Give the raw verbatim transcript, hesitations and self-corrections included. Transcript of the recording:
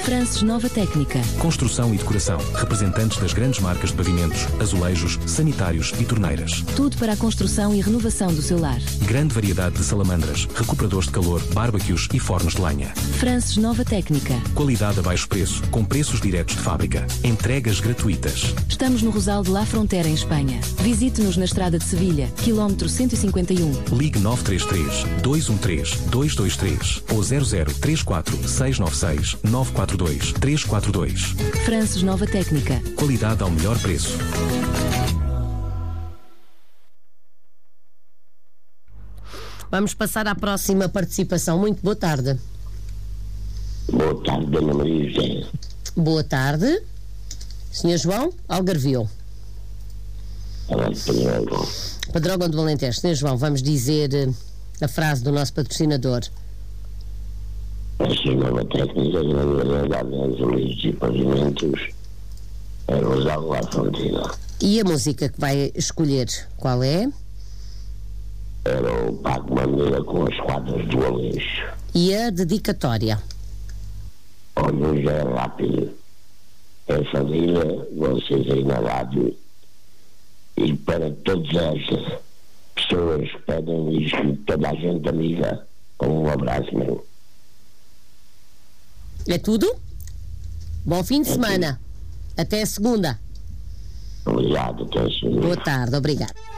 Frances Nova Técnica. Construção e decoração. Representantes das grandes marcas de pavimentos, azulejos, sanitários e torneiras. Tudo para a construção e renovação do seu lar. Grande variedade de salamandras, recuperadores de calor, bárbacues e fornos de lenha. Frances Nova Técnica. Qualidade a baixo preço, com preços diretos de fábrica. Entregas gratuitas. Estamos no Rosal de La Frontera, em Espanha. Visite-nos na estrada de Sevilha, quilómetro cento e cinquenta e um. Ligue nove três três, dois um três, dois dois três ou zero zero três quatro, seis nove seis, nove quatro dois, três quatro dois. Frances Nova Técnica. Qualidade ao melhor preço. Vamos passar à próxima participação. Muito boa tarde. Boa tarde, Dona Maria José. Boa tarde. senhor João Algarvio. Padrógão do Alentejo. senhor João, vamos dizer a frase do nosso patrocinador. Esta nova técnica de realidade dos lixos e pavimentos é Rosal La Fronteira. E a música que vai escolher, qual é? Era o Paco Bandeira com as quadras do Aleixo. E a dedicatória? Olha, José Rápido. É família, vocês aí na rádio. E para todas as pessoas que pedem isto, toda a gente amiga, um abraço meu. É tudo? Bom fim de é semana. Tudo. Até a segunda. Obrigado, até a segunda. Boa tarde, obrigado.